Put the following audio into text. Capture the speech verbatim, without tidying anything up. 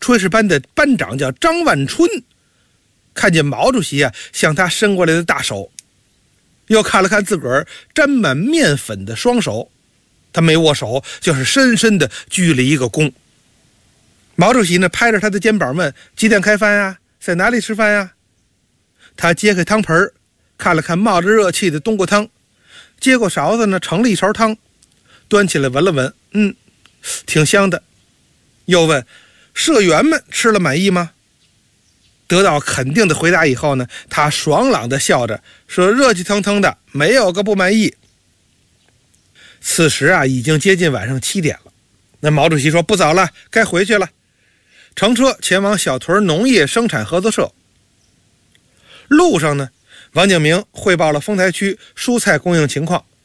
炊事班的班长叫张万春，看见毛主席啊向他伸过来的大手，又看了看自个儿沾满面粉的双手，他没握手，就是深深的鞠了一个躬。毛主席呢拍着他的肩膀问：几点开饭呀？在哪里吃饭呀？他揭开汤盆，看了看冒着热气的冬瓜汤，接过勺子呢盛了一勺汤，端起来闻了闻，嗯，挺香的。又问：社员们吃了满意吗？得到肯定的回答以后呢，他爽朗地笑着说：热气腾腾的，没有个不满意。此时啊已经接近晚上七点了，那毛主席说：不早了，该回去了。乘车前往小屯农业生产合作社。路上呢，王景明汇报了丰台区蔬菜供应情况，